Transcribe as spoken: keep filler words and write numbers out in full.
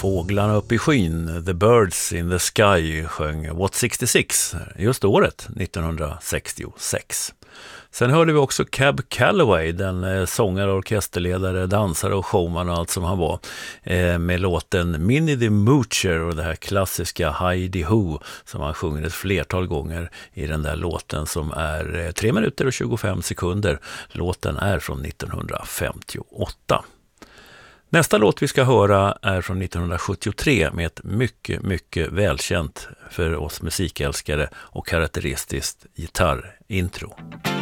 Fåglarna upp i skyn, The Birds in the Sky, sjöng What sextiosex, just året nittonhundrasextiosex. Sen hörde vi också Cab Calloway, den sångare, orkesterledare, dansare och showman och allt som han var, med låten Minnie the Moocher och det här klassiska Heidi Ho som han sjunger ett flertal gånger i den där låten som är tre minuter och tjugofem sekunder. Låten är från nittonhundrafemtioåtta. Nästa låt vi ska höra är från nittonhundrasjuttiotre med ett mycket, mycket välkänt för oss musikälskare och karaktäristiskt gitarrintro.